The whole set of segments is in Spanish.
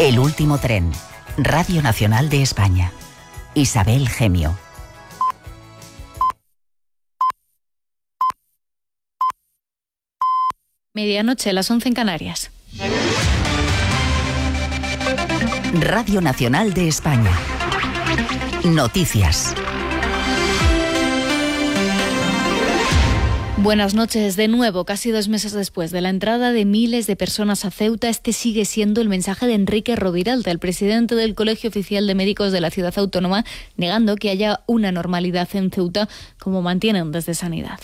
El último tren. Radio Nacional de España. Isabel Gemio. Medianoche, las 11 en Canarias. Radio Nacional de España. Noticias. Buenas noches de nuevo. Casi 2 meses después de la entrada de miles de personas a Ceuta, este sigue siendo el mensaje de Enrique Roviralta, el presidente del Colegio Oficial de Médicos de la Ciudad Autónoma, negando que haya una normalidad en Ceuta, como mantienen desde Sanidad.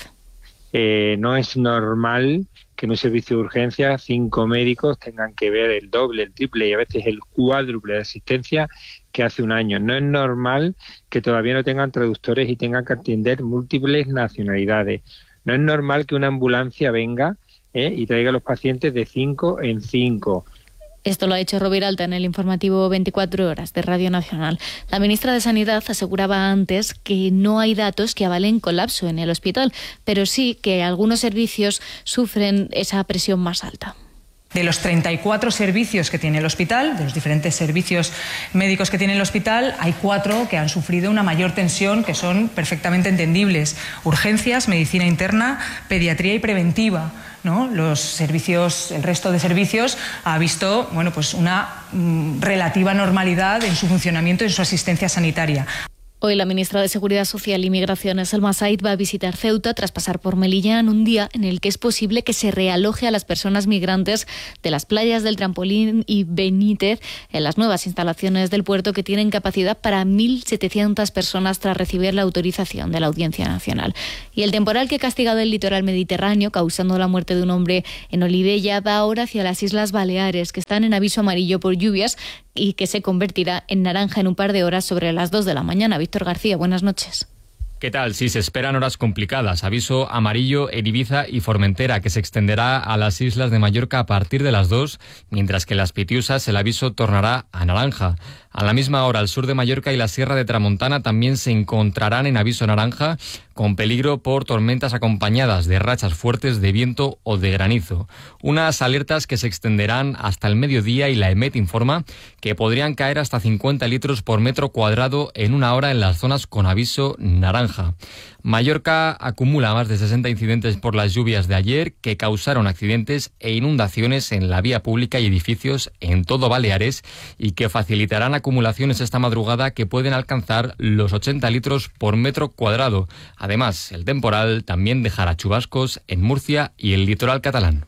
No es normal que en un servicio de urgencia 5 médicos tengan que ver el doble, el triple y a veces el cuádruple de asistencia que hace un año. No es normal que todavía no tengan traductores y tengan que atender múltiples nacionalidades. No es normal que una ambulancia venga y traiga a los pacientes de 5 en 5. Esto lo ha hecho Roviralta en el informativo 24 horas de Radio Nacional. La ministra de Sanidad aseguraba antes que no hay datos que avalen colapso en el hospital, pero sí que algunos servicios sufren esa presión más alta. De los 34 servicios que tiene el hospital, de los diferentes servicios médicos que tiene el hospital, hay 4 que han sufrido una mayor tensión, que son perfectamente entendibles: urgencias, medicina interna, pediatría y preventiva, ¿no? Los servicios, el resto de servicios ha visto, pues una relativa normalidad en su funcionamiento y en su asistencia sanitaria. Hoy la ministra de Seguridad Social y Migraciones, Salma Said, va a visitar Ceuta tras pasar por Melilla en un día en el que es posible que se realoje a las personas migrantes de las playas del Trampolín y Benítez en las nuevas instalaciones del puerto, que tienen capacidad para 1.700 personas tras recibir la autorización de la Audiencia Nacional. Y el temporal que ha castigado el litoral mediterráneo, causando la muerte de un hombre en Olivella, va ahora hacia las Islas Baleares, que están en aviso amarillo por lluvias y que se convertirá en naranja en un par de horas sobre las 2 de la mañana. Víctor García, buenas noches. ¿Qué tal? Sí, se esperan horas complicadas. Aviso amarillo en Ibiza y Formentera, que se extenderá a las islas de Mallorca a partir de las 2, mientras que en las Pitiusas el aviso tornará a naranja. A la misma hora, el sur de Mallorca y la Sierra de Tramontana también se encontrarán en aviso naranja, con peligro por tormentas acompañadas de rachas fuertes de viento o de granizo. Unas alertas que se extenderán hasta el mediodía, y la EMET informa que podrían caer hasta 50 litros por metro cuadrado en una hora en las zonas con aviso naranja. Mallorca acumula más de 60 incidentes por las lluvias de ayer, que causaron accidentes e inundaciones en la vía pública y edificios en todo Baleares, y que facilitarán acumulaciones esta madrugada que pueden alcanzar los 80 litros por metro cuadrado. Además, el temporal también dejará chubascos en Murcia y el litoral catalán.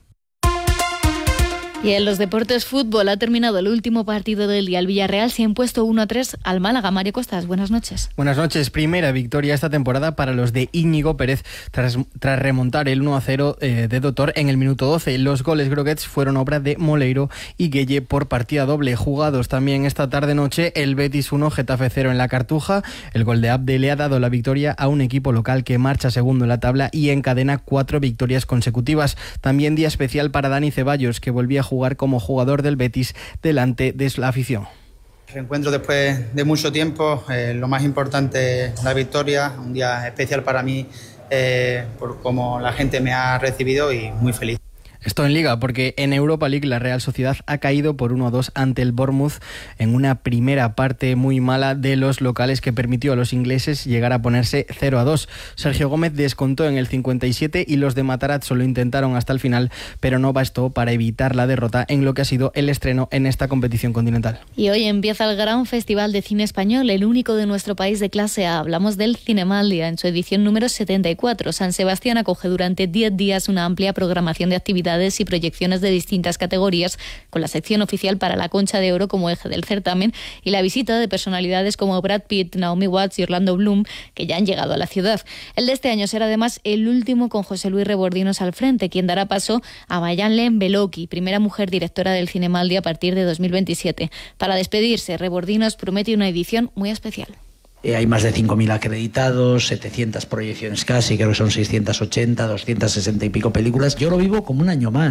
Y en los deportes, fútbol, ha terminado el último partido del día. El Villarreal se ha impuesto 1-3 al Málaga. Mario Costas, buenas noches. Buenas noches. Primera victoria esta temporada para los de Íñigo Pérez tras remontar el 1-0 de Dotor en el minuto 12. Los goles groguets fueron obra de Moleiro y Gueye por partida doble. Jugados también esta tarde-noche, el Betis 1, Getafe 0 en la Cartuja. El gol de Abde le ha dado la victoria a un equipo local que marcha segundo en la tabla y encadena 4 victorias consecutivas. También día especial para Dani Ceballos, que volvía a jugar como jugador del Betis delante de la afición. Reencuentro después de mucho tiempo, lo más importante, la victoria, un día especial para mí por cómo la gente me ha recibido y muy feliz. Esto en Liga, porque en Europa League la Real Sociedad ha caído por 1-2 ante el Bournemouth en una primera parte muy mala de los locales que permitió a los ingleses llegar a ponerse 0-2. Sergio Gómez descontó en el 57 y los de Matarazzo lo intentaron hasta el final, pero no bastó para evitar la derrota en lo que ha sido el estreno en esta competición continental. Y hoy empieza el Gran Festival de Cine Español, el único de nuestro país de clase A. Hablamos del Cinemaldia en su edición número 74. San Sebastián acoge durante 10 días una amplia programación de actividades y proyecciones de distintas categorías, con la sección oficial para la Concha de Oro como eje del certamen y la visita de personalidades como Brad Pitt, Naomi Watts y Orlando Bloom, que ya han llegado a la ciudad. El de este año será además el último con José Luis Rebordinos al frente, quien dará paso a Mayalen Beloki, primera mujer directora del Cinemaldia a partir de 2027. Para despedirse, Rebordinos promete una edición muy especial. Hay más de 5.000 acreditados, 700 proyecciones casi, creo que son 680, 260 y pico películas. Yo lo vivo como un año más.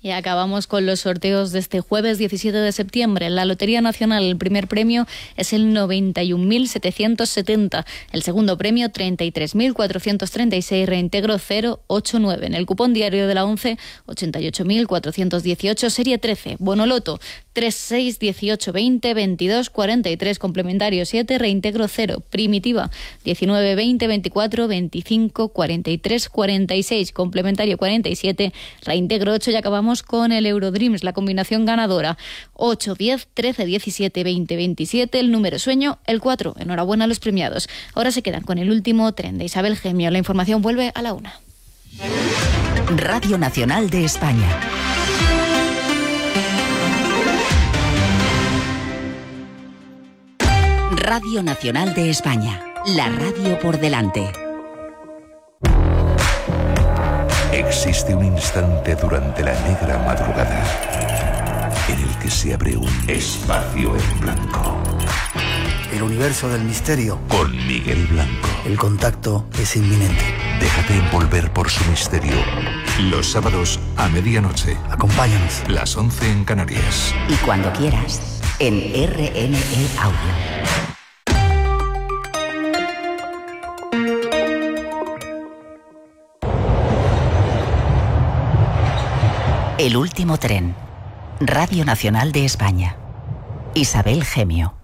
Y acabamos con los sorteos de este jueves 17 de septiembre. En la Lotería Nacional el primer premio es el 91.770. El segundo premio 33.436, reintegro 089. En el cupón diario de la 11, 88.418, serie 13. Bonoloto 361820 2243, complementario 7, reintegro 0. Primitiva 1920 24 25 43 46, complementario 47, reintegro 8. Y acabamos con el Eurodreams, la combinación ganadora 8, 10, 13, 17, 20, 27, el número sueño, el 4. Enhorabuena a los premiados. Ahora se quedan con el último tren de Isabel Gemio. La información vuelve a la 1. Radio Nacional de España. Radio Nacional de España, la radio por delante. Existe un instante durante la negra madrugada en el que se abre un espacio en blanco. El universo del misterio. Con Miguel Blanco. El contacto es inminente. Déjate envolver por su misterio. Los sábados a medianoche. Acompáñanos. Las 11 en Canarias. Y cuando quieras, en RNE Audio. El último tren. Radio Nacional de España. Isabel Gemio.